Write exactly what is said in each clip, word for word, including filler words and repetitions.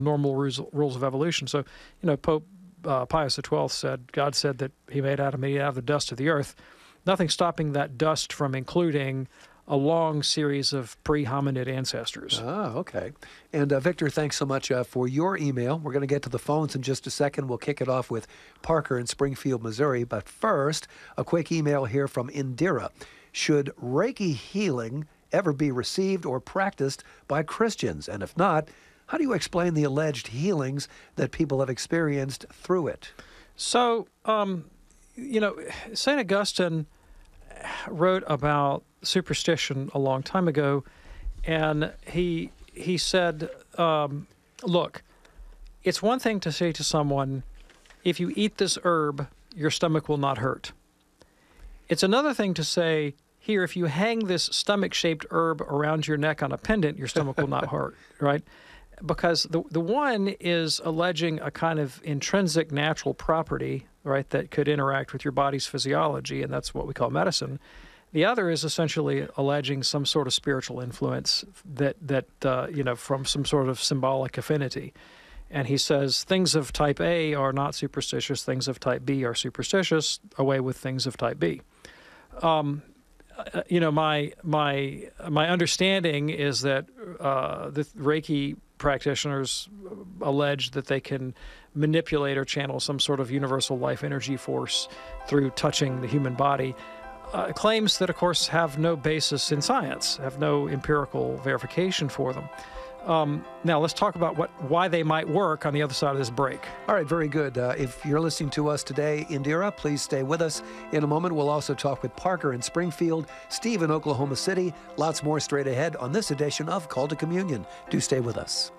normal rules, rules of evolution. So, you know, Pope uh, Pius the twelfth said, God said that he made Adam out of the dust of the earth. Nothing stopping that dust from including a long series of pre-hominid ancestors. Ah, okay. And uh, Victor, thanks so much uh, for your email. We're going to get to the phones in just a second. We'll kick it off with Parker in Springfield, Missouri. But first, a quick email here from Indira. Should Reiki healing ever be received or practiced by Christians? And if not, how do you explain the alleged healings that people have experienced through it? So, um, you know, Saint Augustine wrote about superstition a long time ago, and he he said, um, look, it's one thing to say to someone, if you eat this herb, your stomach will not hurt. It's another thing to say, here, if you hang this stomach-shaped herb around your neck on a pendant, your stomach will not hurt, right? Because the the one is alleging a kind of intrinsic natural property, right, that could interact with your body's physiology, and that's what we call medicine. The other is essentially alleging some sort of spiritual influence that, that uh, you know, from some sort of symbolic affinity. And he says things of type A are not superstitious, things of type B are superstitious, away with things of type B. Um, uh, you know, my my my understanding is that uh, the Reiki practitioners allege that they can manipulate or channel some sort of universal life energy force through touching the human body. Uh, claims that, of course, have no basis in science, have no empirical verification for them. Um, now, let's talk about what why they might work on the other side of this break. All right, very good. Uh, if you're listening to us today, Indira, please stay with us. In a moment, we'll also talk with Parker in Springfield, Steve in Oklahoma City. Lots more straight ahead on this edition of Call to Communion. Do stay with us.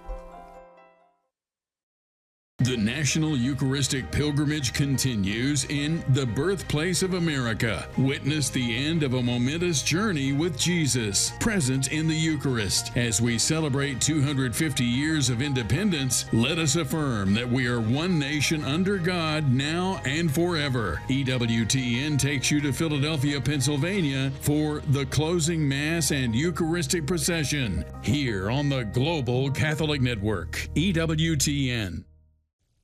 The National Eucharistic Pilgrimage continues in the birthplace of America. Witness the end of a momentous journey with Jesus, present in the Eucharist. As we celebrate two hundred fifty years of independence, let us affirm that we are one nation under God now and forever. E W T N takes you to Philadelphia, Pennsylvania for the closing Mass and Eucharistic procession here on the Global Catholic Network, E W T N.